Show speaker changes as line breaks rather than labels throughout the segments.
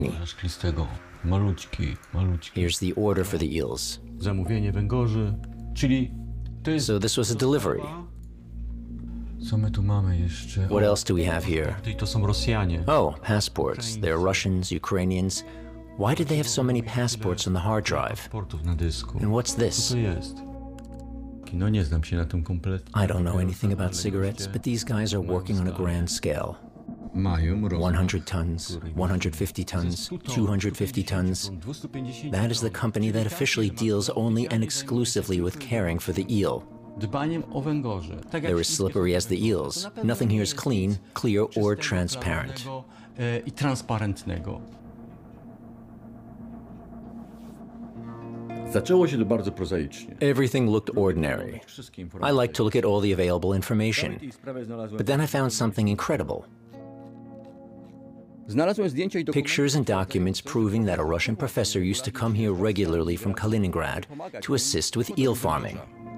Szklistego. Malutki, malutki.
Here's the order for the eels.
Zamówienie węgorzy, czyli to jest...
So this was a delivery.
Co my tu mamy jeszcze?
What else do we have here?
I to są Rosjanie.
Oh, passports. They're Russians, Ukrainians. Why did they have so many passports on the hard drive?
Portów na dysku.
And what's
Co
this?
to jest? No nie znam się na tym kompletnie.
I don't know anything about cigarettes, but these guys are working on a grand scale.
Mają
100 tons, 150 tons, 250 tons. That is the company that officially deals only and exclusively with caring for the eel.
Dbaniem o węgorze.
They're as slippery as the eels. Nothing here is clean, clear, or transparent.
I transparentnego.
Zaczęło się to bardzo prozaicznie.
Everything looked ordinary. I like to look at all the available information. But then I found something incredible.
Znalazłem zdjęcia i dokumenty.
Pictures and documents proving that a Russian professor used to come here regularly from Kaliningrad to assist with eel farming.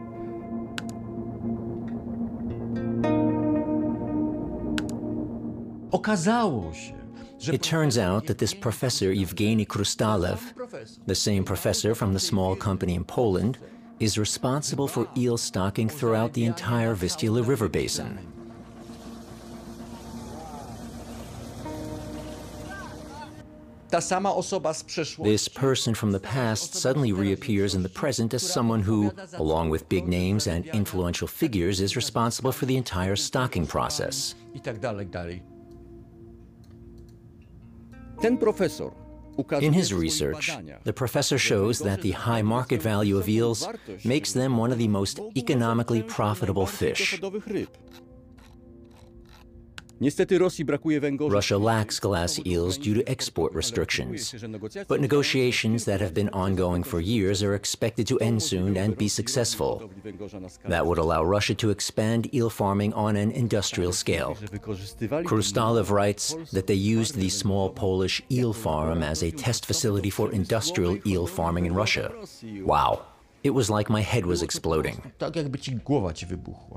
Okazało się, że
It turns out that this professor, Evgeny Krustalev, the same professor from the small company in Poland, is responsible for eel stocking throughout the entire Vistula River basin.
ta sama osoba z przeszłości.
This person from the past suddenly reappears in the present as someone who, along with big names and influential figures, is responsible for the entire stocking process.
I tak dalej. Ten profesor ukazuje
In his
w swoich
research,
badaniach,
the professor shows that the high market value of eels makes them one of the most economically profitable fish.
dochodowych ryb. Niestety Rosji brakuje węgorza.
Russia lacks glass eels due to export restrictions, but negotiations that have been ongoing for years are expected to end soon and be successful. That would allow Russia to expand eel farming on an industrial scale. Krustalev writes that they used the small Polish eel farm as a test facility for industrial eel farming in Russia. Wow, it was like my head was exploding.
tak jakby ci głowa ci wybuchła.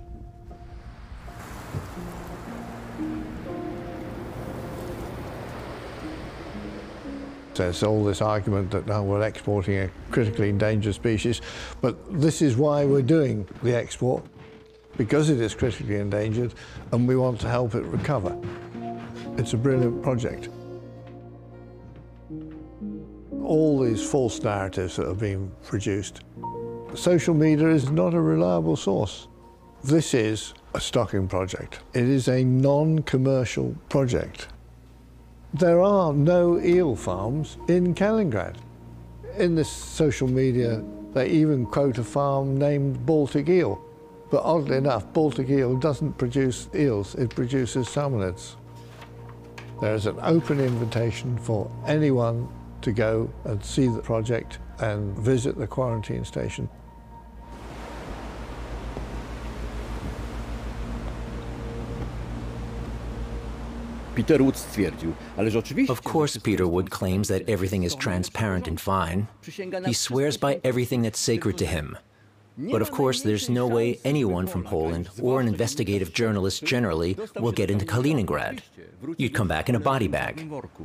There's all this argument that now we're exporting a critically endangered species, but this is why we're doing the export, because it is critically endangered and we want to help it recover. It's a brilliant project. All these false narratives that are being produced. Social media is not a reliable source. This is a stocking project. It is a non-commercial project. There are no eel farms in Kaliningrad. In this social media, they even quote a farm named Baltic Eel. But oddly enough, Baltic Eel doesn't produce eels, it produces salmonids. There is an open invitation for anyone to go and see the project and visit the quarantine station.
Peter Wood stwierdził, ależ oczywiście...
Of course, Peter Wood claims that everything is transparent and fine. He swears by everything that's sacred to him. But of course, there's no way anyone from Poland or an investigative journalist generally will get into Kaliningrad. You'd come back in a body bag.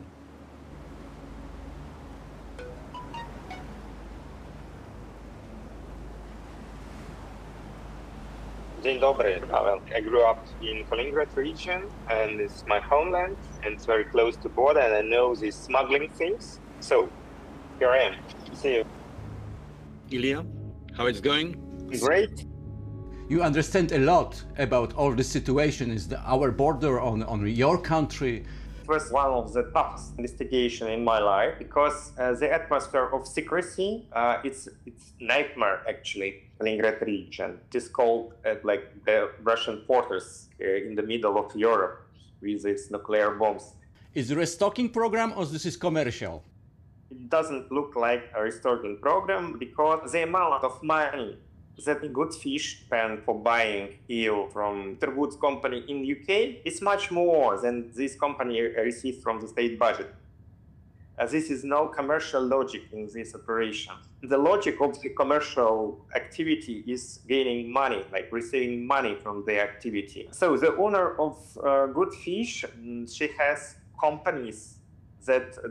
Dzień dobry. I grew up in Kaliningrad region, and it's my homeland, and it's very close to border, and I know these smuggling things. So here I am. See you.
Ilya, how it's going?
Great.
You understand a lot about all the situation is our border on your country.
It was one of the toughest investigation in my life because the atmosphere of secrecy, it's nightmare actually. Kaliningrad region. It is called like the Russian fortress in the middle of Europe with its nuclear bombs.
Is there a stocking program or this is commercial?
It doesn't look like a restocking program because the amount of money that good fish spend for buying eel from Peter Wood's company in UK is much more than this company receives from the state budget. This is no commercial logic in this operation. The logic of the commercial activity is gaining money, like receiving money from the activity. So the owner of good fish, she has companies that